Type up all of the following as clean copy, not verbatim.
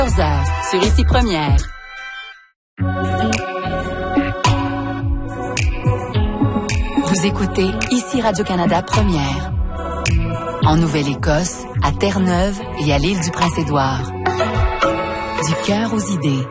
14h sur Ici Première. Vous écoutez Ici Radio-Canada Première. En Nouvelle-Écosse, à Terre-Neuve et à l'île du Prince-Édouard. Du cœur aux idées.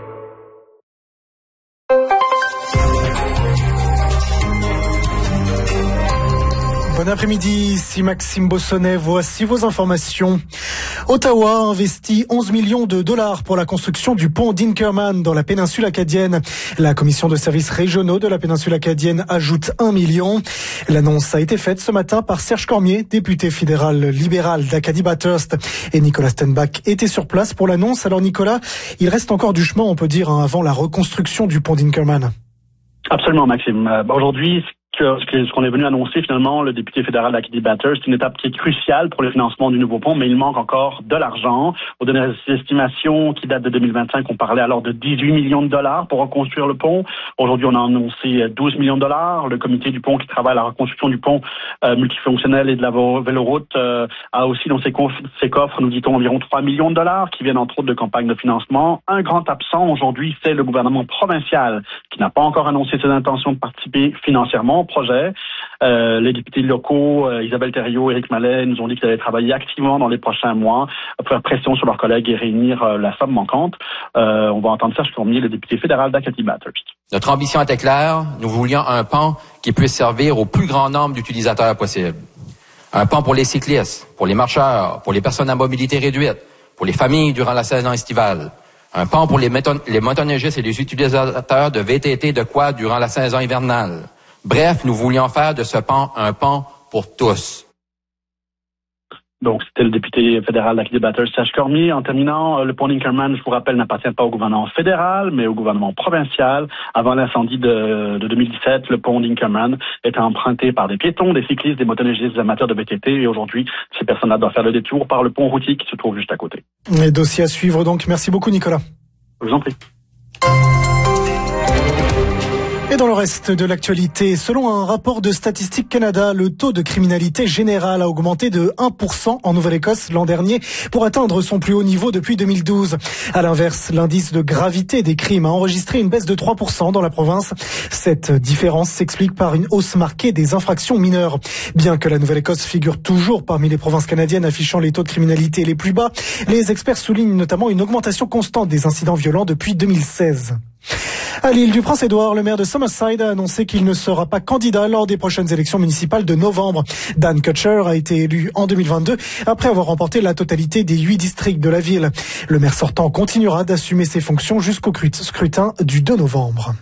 Bon après-midi, ici Maxime Bossonnet, voici vos informations. Ottawa investit 11 millions de dollars pour la construction du pont d'Inkerman dans la péninsule acadienne. La commission de services régionaux de la péninsule acadienne ajoute 1 million. L'annonce a été faite ce matin par Serge Cormier, député fédéral libéral d'Acadie-Bathurst. Et Nicolas Stenbach était sur place pour l'annonce. Alors Nicolas, il reste encore du chemin, on peut dire, avant la reconstruction du pont d'Inkerman. Absolument, Maxime. Aujourd'hui, ce qu'on est venu annoncer finalement, le député fédéral d'Acadie-Bathurst, c'est une étape qui est cruciale pour le financement du nouveau pont, mais il manque encore de l'argent. Aux dernières estimations qui datent de 2025, on parlait alors de 18 millions de dollars pour reconstruire le pont. Aujourd'hui, on a annoncé 12 millions de dollars. Le comité du pont qui travaille à la reconstruction du pont multifonctionnel et de la véloroute a aussi dans ses coffres, nous dit-on, environ 3 millions de dollars qui viennent entre autres de campagnes de financement. Un grand absent aujourd'hui, c'est le gouvernement provincial qui n'a pas encore annoncé ses intentions de participer financièrement au projet. Les députés locaux, Isabelle Thériault, Éric Mallet, nous ont dit qu'ils allaient travailler activement dans les prochains mois pour faire pression sur leurs collègues et réunir la somme manquante. On va entendre Serge Cormier, le député fédéral d'Acadie-Bathurst. Notre ambition était claire. Nous voulions un pont qui puisse servir au plus grand nombre d'utilisateurs possible. Un pont pour les cyclistes, pour les marcheurs, pour les personnes à mobilité réduite, pour les familles durant la saison estivale. Un pont pour les motoneigistes et les utilisateurs de VTT de quad durant la saison hivernale. Bref, nous voulions faire de ce pont un pont pour tous. Donc, c'était le député fédéral d'Acadie-Bathurst, Serge Cormier. En terminant, le pont d'Inkerman, je vous rappelle, n'appartient pas au gouvernement fédéral, mais au gouvernement provincial. Avant l'incendie de 2017, le pont d'Inkerman était emprunté par des piétons, des cyclistes, des motoneigistes, des amateurs de VTT. Et aujourd'hui, ces personnes-là doivent faire le détour par le pont routier qui se trouve juste à côté. Les dossiers à suivre donc. Merci beaucoup, Nicolas. Je vous en prie. Et dans le reste de l'actualité, selon un rapport de Statistique Canada, le taux de criminalité générale a augmenté de 1% en Nouvelle-Écosse l'an dernier pour atteindre son plus haut niveau depuis 2012. À l'inverse, l'indice de gravité des crimes a enregistré une baisse de 3% dans la province. Cette différence s'explique par une hausse marquée des infractions mineures. Bien que la Nouvelle-Écosse figure toujours parmi les provinces canadiennes affichant les taux de criminalité les plus bas, les experts soulignent notamment une augmentation constante des incidents violents depuis 2016. À l'île du Prince-Édouard, le maire de Summerside a annoncé qu'il ne sera pas candidat lors des prochaines élections municipales de novembre. Dan Kutcher a été élu en 2022 après avoir remporté la totalité des 8 districts de la ville. Le maire sortant continuera d'assumer ses fonctions jusqu'au scrutin du 2 novembre.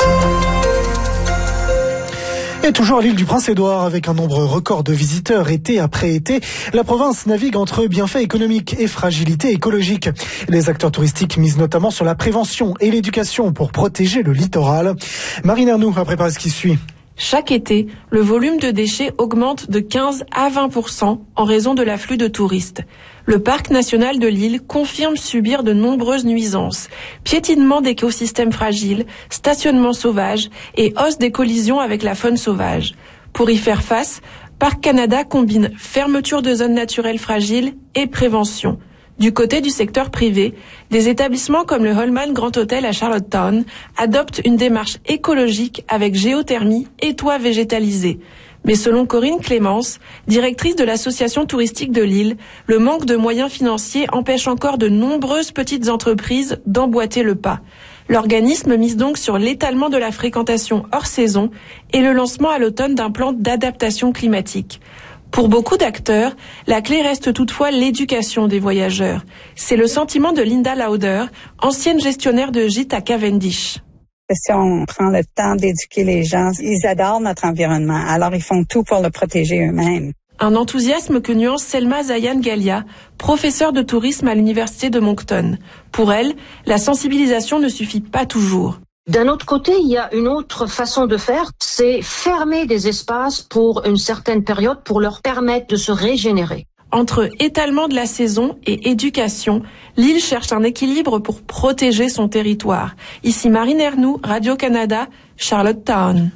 Et toujours à l'île du Prince-Édouard, avec un nombre record de visiteurs été après été, la province navigue entre bienfaits économiques et fragilité écologique. Les acteurs touristiques misent notamment sur la prévention et l'éducation pour protéger le littoral. Marine Ernoux a préparé ce qui suit. Chaque été, le volume de déchets augmente de 15 à 20% en raison de l'afflux de touristes. Le parc national de l'île confirme subir de nombreuses nuisances, piétinement d'écosystèmes fragiles, stationnement sauvage et hausse des collisions avec la faune sauvage. Pour y faire face, Parc Canada combine fermeture de zones naturelles fragiles et prévention. Du côté du secteur privé, des établissements comme le Holman Grand Hotel à Charlottetown adoptent une démarche écologique avec géothermie et toits végétalisés. Mais selon Corinne Clémence, directrice de l'association touristique de l'île, le manque de moyens financiers empêche encore de nombreuses petites entreprises d'emboîter le pas. L'organisme mise donc sur l'étalement de la fréquentation hors saison et le lancement à l'automne d'un plan d'adaptation climatique. Pour beaucoup d'acteurs, la clé reste toutefois l'éducation des voyageurs. C'est le sentiment de Linda Lauder, ancienne gestionnaire de gîte à Cavendish. Si on prend le temps d'éduquer les gens, ils adorent notre environnement, alors ils font tout pour le protéger eux-mêmes. Un enthousiasme que nuance Selma Zayan Galia, professeure de tourisme à l'université de Moncton. Pour elle, la sensibilisation ne suffit pas toujours. D'un autre côté, il y a une autre façon de faire, c'est fermer des espaces pour une certaine période pour leur permettre de se régénérer. Entre étalement de la saison et éducation, l'île cherche un équilibre pour protéger son territoire. Ici Marine Ernoux, Radio-Canada, Charlottetown.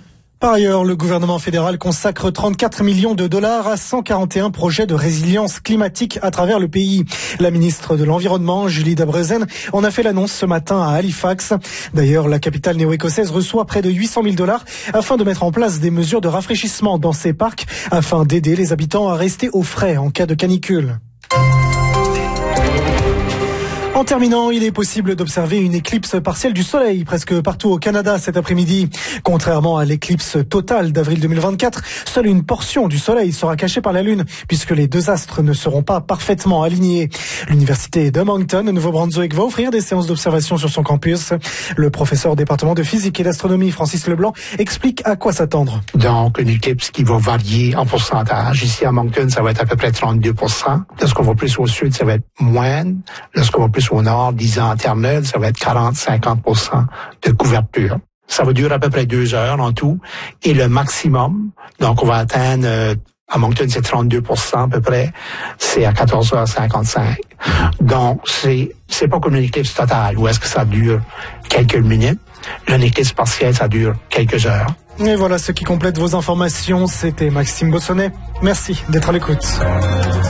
Par ailleurs, le gouvernement fédéral consacre 34 millions de dollars à 141 projets de résilience climatique à travers le pays. La ministre de l'Environnement, Julie Dabrezen, en a fait l'annonce ce matin à Halifax. D'ailleurs, la capitale néo-écossaise reçoit près de 800 000 dollars afin de mettre en place des mesures de rafraîchissement dans ses parcs afin d'aider les habitants à rester au frais en cas de canicule. En terminant, il est possible d'observer une éclipse partielle du soleil presque partout au Canada cet après-midi. Contrairement à l'éclipse totale d'avril 2024, seule une portion du soleil sera cachée par la lune puisque les deux astres ne seront pas parfaitement alignés. L'université de Moncton, au Nouveau-Brunswick, va offrir des séances d'observation sur son campus. Le professeur au département de physique et d'astronomie, Francis Leblanc, explique à quoi s'attendre. Donc, une éclipse qui va varier en pourcentage. Ici, à Moncton, ça va être à peu près 32%. Lorsqu'on va plus au sud, ça va être moins. Lorsqu'on va plus au nord, disons à Terre-Neuve, ça va être 40-50% de couverture. Ça va durer à peu près 2 heures en tout. Et le maximum, donc on va atteindre, à Moncton, c'est 32% à peu près, c'est à 14h55. Donc, c'est pas comme une éclipse totale, où est-ce que ça dure quelques minutes. Une éclipse partielle, ça dure quelques heures. Et voilà ce qui complète vos informations. C'était Maxime Bossonnet. Merci d'être à l'écoute.